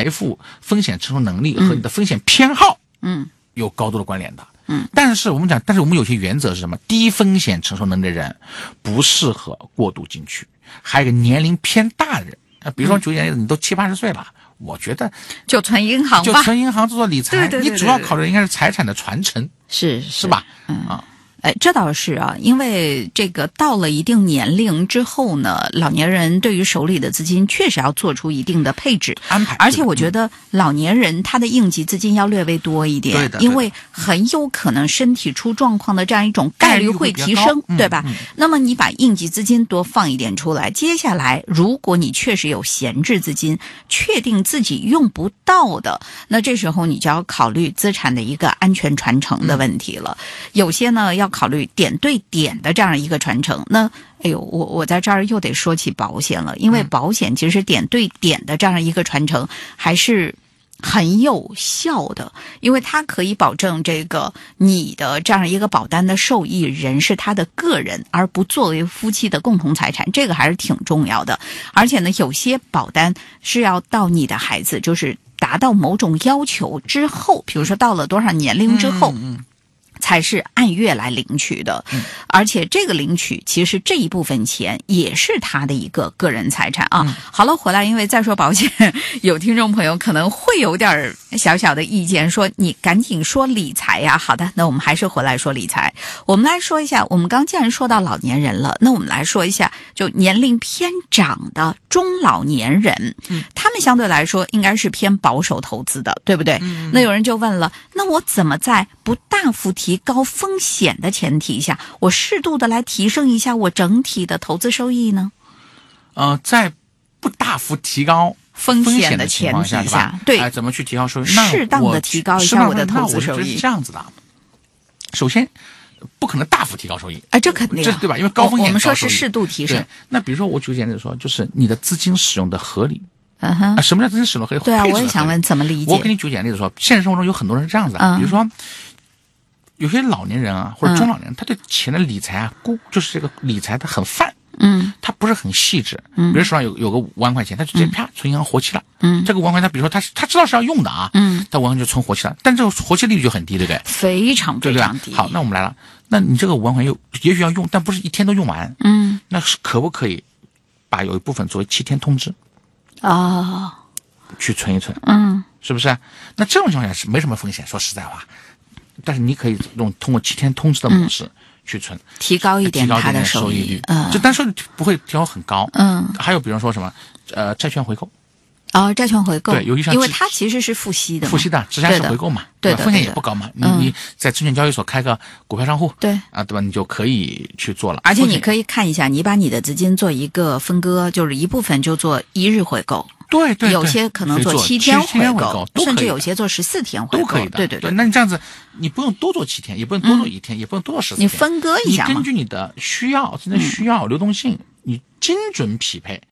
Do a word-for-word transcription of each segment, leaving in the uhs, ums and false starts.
财富风险承受能力和你的风险偏好， 嗯， 有高度的关联的。 嗯， 但是我们讲，但是我们有些原则是什么？低风险承受能力的人不适合过度进取，还有一个年龄偏大的人，比如说举个例子，你都七八十岁了，我觉得就存银行吧， 就存银行做做理财， 对对对对对， 你主要考虑应该是财产的传承， 是是是吧？ 嗯啊。 哎，这倒是啊，因为这个到了一定年龄之后呢，老年人对于手里的资金确实要做出一定的配置安排， 而且我觉得老年人他的应急资金要略微多一点， 对的， 因为很有可能身体出状况的这样一种概率会提升，对吧？ 嗯嗯、 那么你把应急资金多放一点出来，接下来如果你确实有闲置资金，确定自己用不到的，那这时候你就要考虑资产的一个安全传承的问题了。嗯、有些呢要考虑点对点的这样一个传承，那哎呦，我我在这儿又得说起保险了，因为保险其实点对点的这样一个传承还是很有效的，因为它可以保证这个你的这样一个保单的受益人是他的个人，而不作为夫妻的共同财产，这个还是挺重要的。而且呢，有些保单是要到你的孩子就是达到某种要求之后，比如说到了多少年龄之后。 嗯嗯才是按月来领取的， 嗯、 而且这个领取其实这一部分钱也是他的一个个人财产啊。 嗯、 好了，回来，因为再说保险，有听众朋友可能会有点小小的意见，说你赶紧说理财呀、啊。好的，那我们还是回来说理财。我们来说一下，我们刚既然说到老年人了，那我们来说一下，就年龄偏长的中老年人， 嗯、 他们相对来说应该是偏保守投资的，对不对？ 嗯、 那有人就问了，那我怎么在不大幅提高风险的前提下，我适度的来提升一下我整体的投资收益呢？ 呃，在不大幅提高风险的前提下， 下，对， 哎、呃，怎么去提高收益？ 适当的提高一下我的投资收益。 是这样子的，首先不可能大幅提高收益， 哎，这肯定、啊， 这对吧？因为高风险高收益， 我们说是适度提升。 那比如说，我举个简单的说，就是你的资金使用的合理。 嗯哼、 啊，什么叫资金使用合理？ 对啊，我也想问怎么理解。 我给你举个简单例子说，现实生活中有很多人是这样子的，嗯、比如说。有些老年人啊，或者中老年人，嗯、他对钱的理财啊，估就是这个理财他很泛， 嗯， 他不是很细致。 嗯， 比如手上有有个五万块钱，他直接啪存银行活期了。 嗯， 这个五万块钱，他比如说他他知道是要用的啊， 嗯， 他五万块钱就存活期了，但这个活期利率就很低，对不对？ 非常非常低。 对对好，那我们来了，那你这个五万块钱又也许要用，但不是一天都用完。 嗯， 那是可不可以把有一部分作为七天通知？ 哦， 去存一存， 嗯， 是不是？那这种情况下是没什么风险，说实在话。但是你可以用通过七天通知的模式去存， 嗯、提高一点它的收益率， 嗯， 就单收益不会提高很高， 嗯。 还有比方说什么，呃，债券回购， 哦，债券回购， 对，由于因为它其实是付息的嘛， 付息的，直辖市回购嘛， 对的， 风险也不高嘛。你你在证券交易所开个股票账户， 对啊，对吧？你就可以去做了。 而且你可以看一下，你把你的资金做一个分割，就是一部分就做一日回购。 对 对, 对， 有些可能做七天回购，甚至有些做十四天回购， 都可以的。 对对对， 那你这样子，你不用多做七天，也不用多做一天，嗯、也不用多做十四天， 你分割一下嘛。 你根据你的需要，真的需要、嗯、流动性，你精准匹配。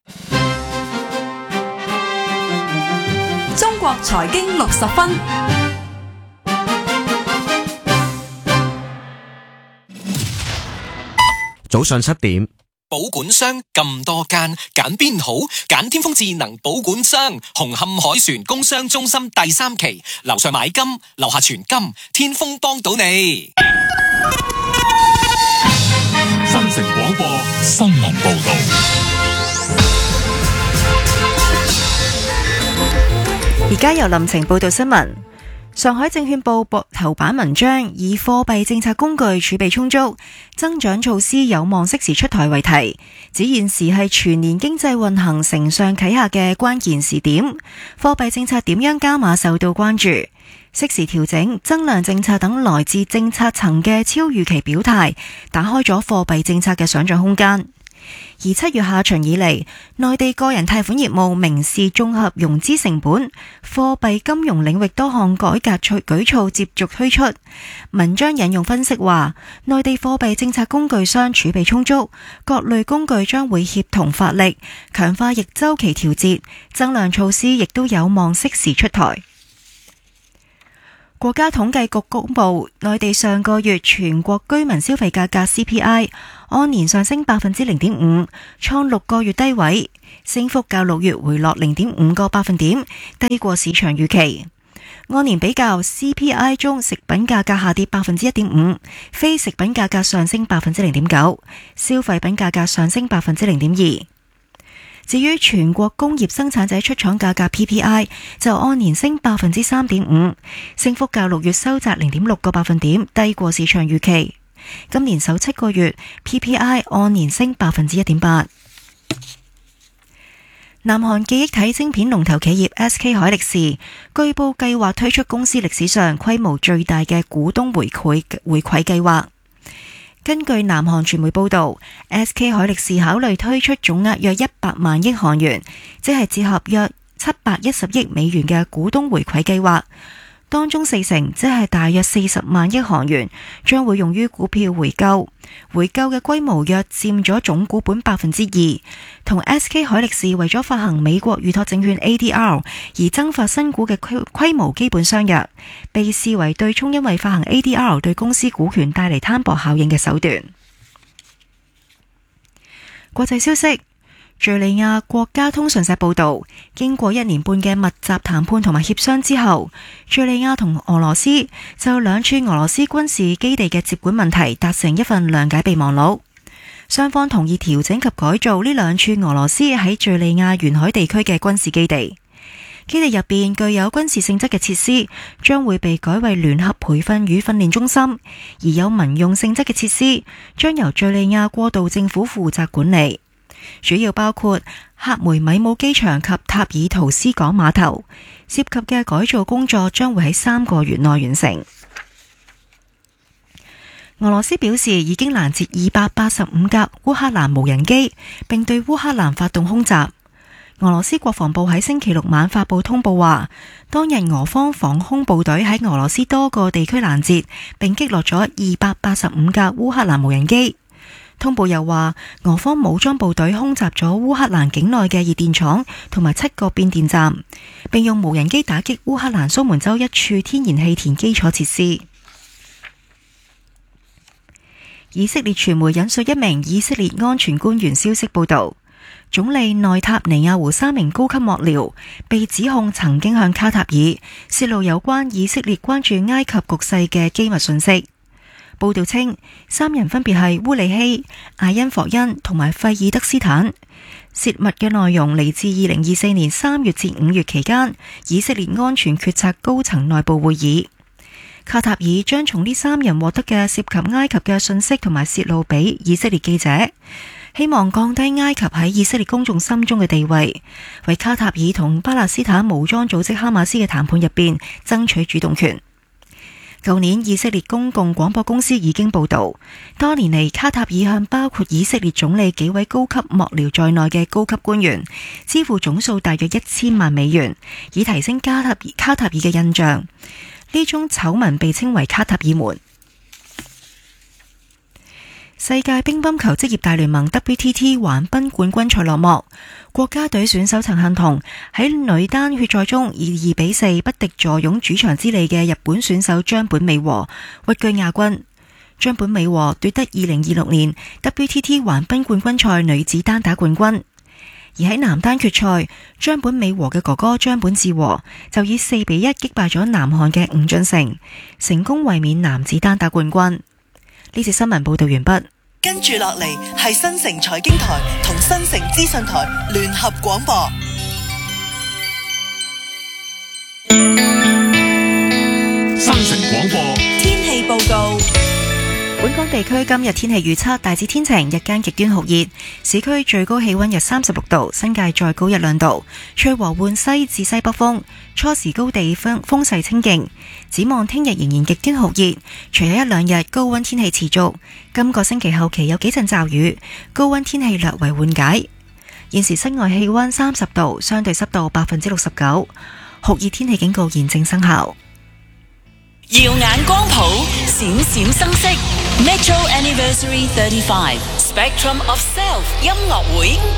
中國財經六十分， 早上七點。 保管商咁多間，揀邊好？揀天風智能保管商，紅磡海旋工商中心第三期，樓上買金，樓下存金，天風幫到你。 新城廣播新聞報道。 而家由林晴報道新聞。上海證券報頭版文章以貨幣政策工具儲備充足，增長措施有望適時出台為題，指現時係全年經濟運行承上啟下嘅關鍵時點，貨幣政策點樣加碼受到關注，適時調整、增量政策等來自政策層嘅超預期表態，打開咗貨幣政策嘅想像空間。而七月下旬以嚟，內地個人貸款業務明示綜合融資成本，貨幣金融領域多項改革舉措接續推出。文章引用分析話，內地貨幣政策工具箱儲備充足，各類工具將會協同發力，強化逆週期調節，增量措施亦都有望適時出台。 國家統計局公布，內地上個月全國居民消費價格 C P I 按年上升百分之零點五，創六個月低位，升幅較六月回落零點五個百分點，低過市場預期。按年比較 C P I 中，食品價格下跌百分之一點五，非食品價格上升百分之零點九，消費品價格上升百分之零點二。至於全國工業生產者出廠價格 P P I 就按年升百分之三點五，升幅較六月收窄零點六個百分點，低過市場預期。今年首七個月 P P I 按年升百分之一點八。南韓記憶體晶片龍頭企業 S K 海力士據報計劃推出公司歷史上規模最大嘅股東回饋回饋計劃。根據南韓傳媒報道， S K 海力士考慮推出總額約一百萬億韓元，即係折合約七百一十億美元嘅股東回饋計劃，當中四成，即係大約四十萬億韓元，將會用於股票回購，回購嘅規模約佔咗總股本百分之二，同 S K 海力士為咗發行美國預託證券 A D R 而增發新股嘅規規模基本相若，被視為對沖因為發行 A D R 對公司股權帶嚟攤薄效應嘅手段。國際消息，敘利亞國家通訊社報道，經過一年半嘅密集談判同埋協商之後，敘利亞同俄羅斯就兩處俄羅斯軍事基地嘅接管問題達成一份諒解備忘錄，雙方同意調整及改造呢兩處俄羅斯喺敘利亞沿海地區嘅軍事基地。基地入邊具有軍事性質嘅設施將會被改為聯合培訓與訓練中心，而有民用性質嘅設施將由敘利亞過渡政府負責管理，主要包括克梅米姆機場及塔爾圖斯港碼頭，涉及嘅改造工作將會喺三個月內完成。俄羅斯表示已經攔截二百八十五架烏克蘭無人機，並對烏克蘭發動空襲。俄羅斯國防部喺星期六晚發布通報話，當日俄方防空部隊喺俄羅斯多個地區攔截並擊落咗二百八十五架烏克蘭無人機。通報又話，俄方武裝部隊空襲咗烏克蘭境內嘅熱電廠同埋七個變電站，並用無人機打擊烏克蘭蘇門州一處天然氣田基礎設施。以色列傳媒引述一名以色列安全官員消息報道，總理內塔尼亞胡三名高級幕僚被指控曾經向卡塔爾泄露有關以色列關注埃及局勢嘅機密信息。報道稱，三人分別係烏里希、艾因霍恩同埋費爾德斯坦。泄密嘅內容嚟自二零二四年三月至五月期間以色列安全決策高層內部會議。卡塔爾將從呢三人獲得嘅涉及埃及嘅信息同埋泄露俾以色列記者，希望降低埃及喺以色列公眾心中嘅地位，為卡塔爾同巴勒斯坦武裝組織哈馬斯嘅談判入邊爭取主動權。舊年以色列公共廣播公司已經報道，多年嚟卡塔爾向包括以色列總理幾位高級幕僚在內嘅高級官員支付總數大約一千萬美元，以提升卡塔爾卡塔爾嘅印象。呢宗醜聞被稱為卡塔爾門。世界乒乓球職業大聯盟 W T T 橫濱冠軍賽落幕，國家隊選手陳幸同喺女單決賽中以二比四不敵坐擁主場之利嘅日本選手張本美和，屈居亞軍。張本美和奪得二零二六年 W T T 橫濱冠軍賽女子單打冠軍。而喺男單決賽，張本美和嘅哥哥張本智和就以四比一擊敗咗南韓嘅吳俊成，成功衛冕男子單打冠軍。呢節新聞報道完畢。 跟住落嚟係新城財經台同新城資訊台聯合廣播。 新城廣播天氣報告。 本港地區今日天氣預測大致天晴，日間極端酷熱，市區最高氣溫約三十六度，新界再高一兩度，吹和緩西至西北風，初時高地風風勢清勁。展望聽日仍然極端酷熱，除咗一兩日高溫天氣持續，今個星期後期有幾陣驟雨，高溫天氣略為緩解。現時室外氣溫三十度，相對濕度百分之六十九，酷熱天氣警告現正生效。 耀眼光譜，閃閃生色 ，Metro Anniversary thirty-five Spectrum of Self 音樂會